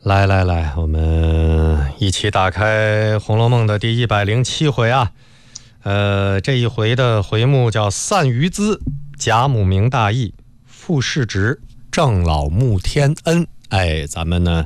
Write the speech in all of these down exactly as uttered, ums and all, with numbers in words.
来来来，我们一起打开《红楼梦》的第一百零七回啊。呃，这一回的回目叫散于资，贾母明大义，傅世侄郑老慕天恩。哎，咱们呢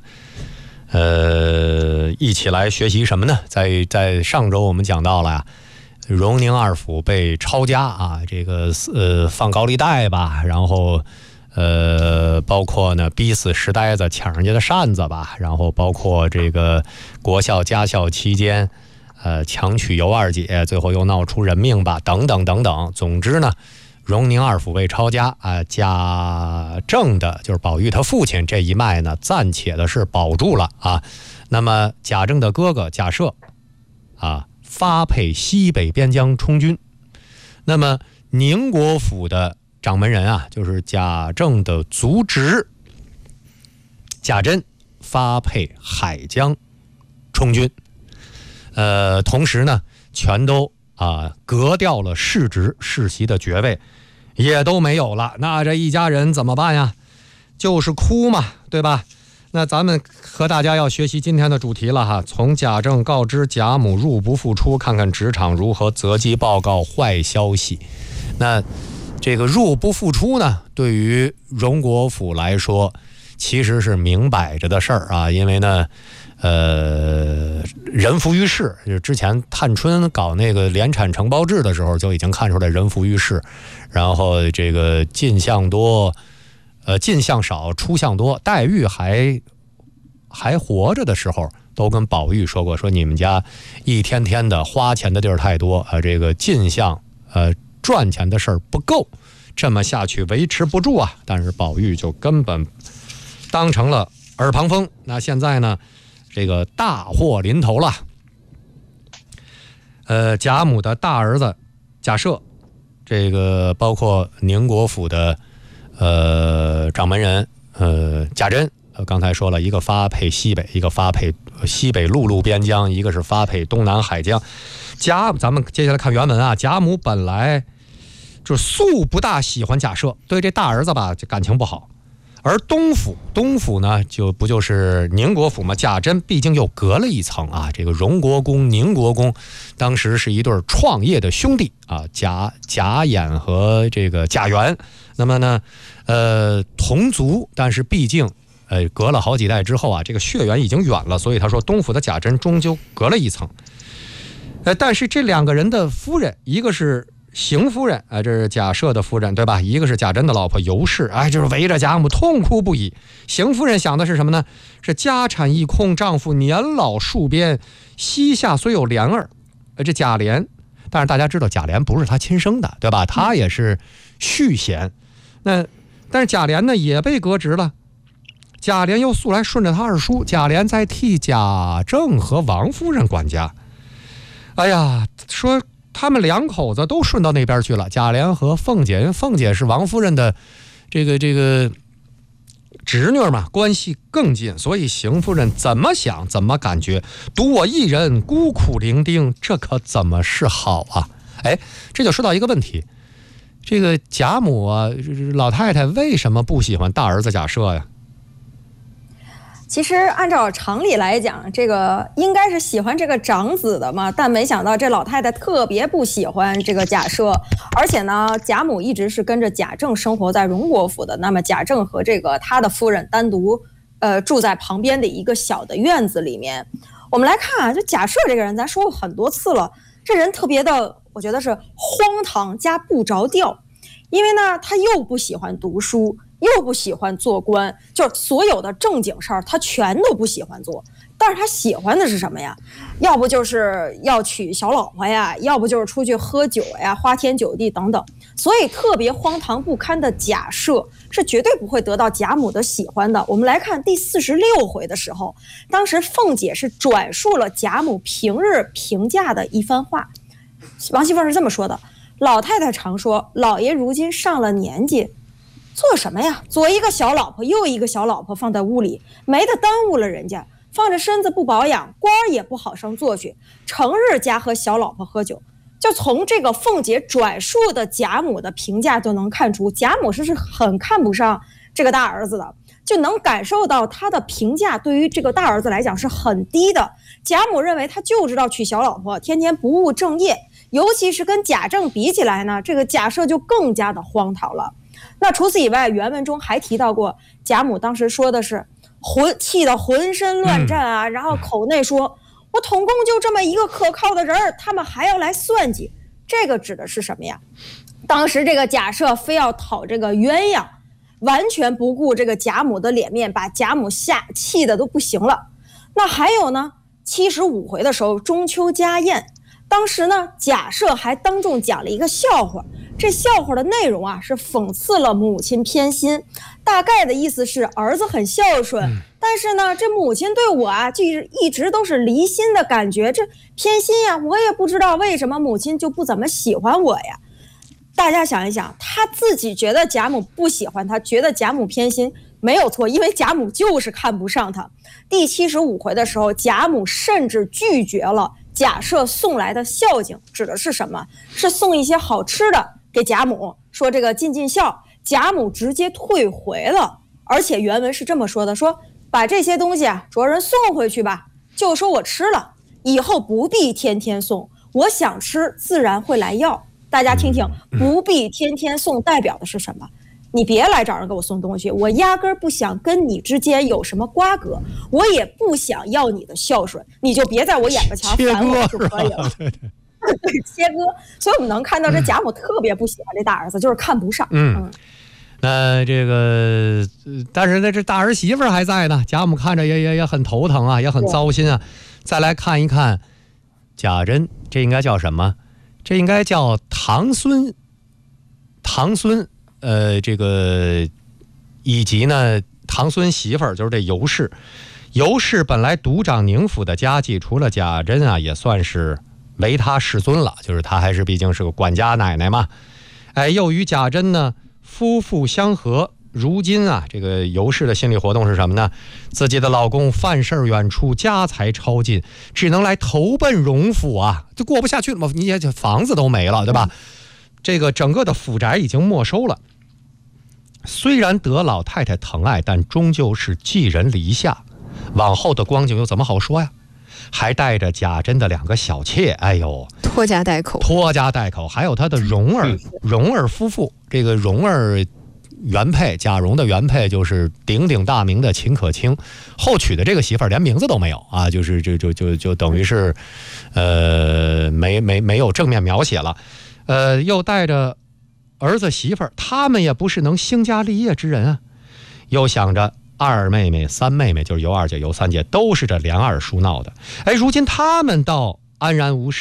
呃一起来学习什么呢？在在上周我们讲到了呀，荣宁二府被抄家啊，这个呃放高利贷吧，然后呃，包括呢逼死石呆子抢人家的扇子吧，然后包括这个国孝家孝期间，呃，强娶尤二姐，最后又闹出人命吧，等等等等。总之呢，荣宁二府被抄家啊，贾政的就是宝玉他父亲这一脉呢，暂且的是保住了啊。那么贾政的哥哥贾赦啊，发配西北边疆充军。那么宁国府的掌门人啊，就是贾政的族侄贾珍发配海疆充军。呃，同时呢，全都啊革掉了世职世袭的爵位，也都没有了。那这一家人怎么办呀？就是哭嘛，对吧？那咱们和大家要学习今天的主题了哈，从贾政告知贾母入不敷出，看看职场如何择机报告坏消息。那这个入不敷出呢，对于荣国府来说其实是明摆着的事儿啊，因为呢呃，人浮于事，就是之前探春搞那个联产承包制的时候就已经看出来人浮于事，然后这个进项多，呃，进项少，出项多。黛玉还还活着的时候，都跟宝玉说过，说你们家一天天的花钱的地儿太多啊，这个进项呃赚钱的事儿不够，这么下去维持不住啊。但是宝玉就根本当成了耳旁风。那现在呢？这个大祸临头了，呃，贾母的大儿子贾赦，这个包括宁国府的呃掌门人呃贾珍，呃刚才说了一个发配西北，一个发配西北陆路边疆，一个是发配东南海疆。贾咱们接下来看原文啊，贾母本来就素不大喜欢贾赦，对这大儿子吧就感情不好。而东府，东府呢，就不就是宁国府吗？贾珍毕竟又隔了一层啊。这个荣国公、宁国公，当时是一对创业的兄弟啊，贾贾演和这个贾元。那么呢，呃，同族，但是毕竟，呃，隔了好几代之后啊，这个血缘已经远了，所以他说东府的贾珍终究隔了一层。呃，但是这两个人的夫人，一个是邢夫人，哎，这是贾赦的夫人，对吧？一个是贾珍的老婆尤氏，哎，就是围着贾母痛哭不已。邢夫人想的是什么呢？是家产一空，丈夫年老戍边，膝下虽有莲儿，呃，这贾琏，但是大家知道贾琏不是他亲生的，对吧？他也是续弦。那但是贾琏呢也被革职了，贾琏又素来顺着他二叔，贾琏在替贾政和王夫人管家。哎呀，说他们两口子都顺到那边去了，贾琏和凤姐，因为凤姐是王夫人的这个这个侄女嘛，关系更近，所以邢夫人怎么想怎么感觉，独我一人孤苦伶仃，这可怎么是好啊？哎，这就说到一个问题，这个贾母啊，老太太为什么不喜欢大儿子贾赦呀？ 其实按照常理来讲，这个应该是喜欢这个长子的嘛，但没想到这老太太特别不喜欢这个贾赦，而且呢，贾母一直是跟着贾政生活在荣国府的，那么贾政和这个他的夫人单独呃住在旁边的一个小的院子里面。我们来看啊，就贾赦这个人，咱说过很多次了，这人特别的，我觉得是荒唐加不着调，因为呢，他又不喜欢读书，又不喜欢做官，就是所有的正经事儿他全都不喜欢做。但是他喜欢的是什么呀？要不就是要娶小老婆呀，要不就是出去喝酒呀，花天酒地等等。所以特别荒唐不堪的贾赦是绝对不会得到贾母的喜欢的。我们来看第四十六回的时候，当时凤姐是转述了贾母平日评价的一番话。王熙凤是这么说的：老太太常说，老爷如今上了年纪，做什么呀？左一个小老婆，右一个小老婆放在屋里，没得耽误了人家，放着身子不保养，官儿也不好上做去，成日家和小老婆喝酒。就从这个凤姐转述的贾母的评价就能看出，贾母是是很看不上这个大儿子的。 就能感受到他的评价对于这个大儿子来讲是很低的。贾母认为他就知道娶小老婆，天天不务正业，尤其是跟贾政比起来呢，这个贾赦就更加的荒唐了。那除此以外，原文中还提到过，贾母当时说的是浑气得浑身乱颤啊，然后口内说，我统共就这么一个可靠的人儿，他们还要来算计，这个指的是什么呀？当时这个贾赦非要讨这个鸳鸯，完全不顾这个贾母的脸面，把贾母吓气的都不行了。那还有呢，七十五回的时候，中秋家宴，当时呢，贾赦还当众讲了一个笑话，这笑话的内容啊是讽刺了母亲偏心，大概的意思是儿子很孝顺，嗯、但是呢，这母亲对我啊就一直都是离心的感觉，这偏心呀，我也不知道为什么母亲就不怎么喜欢我呀。大家想一想，他自己觉得贾母不喜欢他，觉得贾母偏心，没有错，因为贾母就是看不上他。第七十五回的时候，贾母甚至拒绝了贾赦送来的孝敬，指的是什么？是送一些好吃的给贾母，说这个尽尽孝。贾母直接退回了，而且原文是这么说的，说把这些东西啊着人送回去吧，就说我吃了，以后不必天天送，我想吃自然会来要。大家听听，不必天天送代表的是什么？你别来找人给我送东西，我压根儿不想跟你之间有什么瓜葛，我也不想要你的孝顺，你就别在我眼巴前烦我就可以了。切割，所以我们能看到这贾母特别不喜欢这大儿子，就是看不上。 嗯，嗯那这个，但是呢，这大儿媳妇还在呢，贾母看着也也也很头疼啊，也很糟心啊。再来看一看贾珍，这应该叫什么？这应该叫堂孙，堂孙，呃，这个以及呢，堂孙媳妇儿就是这尤氏。尤氏本来独掌宁府的家计，除了贾珍啊，也算是为他世孙了，就是他还是毕竟是个管家奶奶嘛。哎，又与贾珍呢夫妇相和。如今啊，这个尤氏的心理活动是什么呢？自己的老公犯事远出，家财超尽，只能来投奔荣府啊，就过不下去了嘛，你也房子都没了，对吧？这个整个的府宅已经没收了。虽然得老太太疼爱，但终究是寄人篱下，往后的光景又怎么好说呀？还带着贾珍的两个小妾，哎呦， 拖家带口， 拖家带口，还有他的蓉儿，蓉儿夫妇，这个蓉儿。原配贾蓉的原配就是鼎鼎大名的秦可卿，后娶的这个媳妇儿连名字都没有啊，就是就就就就等于是，呃，没没没有正面描写了，呃，又带着儿子媳妇儿，他们也不是能兴家立业之人啊，又想着二妹妹、三妹妹，就是尤二姐、尤三姐，都是这连二叔闹的，哎，如今他们倒安然无事。